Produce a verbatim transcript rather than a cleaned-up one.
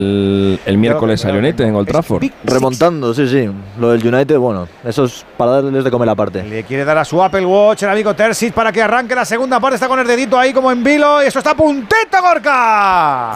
el, el miércoles al United en Old Trafford. Remontando, sí, sí. Lo del United, bueno, eso es para darles de comer aparte. Le quiere dar a su Apple Watch el amigo Terzic para que arranque la segunda parte. Está con el dedito ahí como en vilo. Y eso está puntito, Gorka.